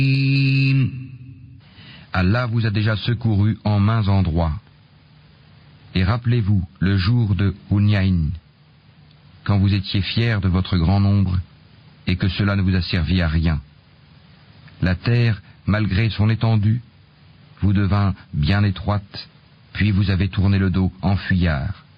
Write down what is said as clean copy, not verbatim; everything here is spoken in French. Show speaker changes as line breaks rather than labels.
Allah vous a déjà secouru en maints endroits. Et rappelez-vous le jour de Hunayn, quand vous étiez fiers de votre grand nombre et que cela ne vous a servi à rien. La terre, malgré son étendue, vous devint bien étroite, puis vous avez tourné le dos en fuyard.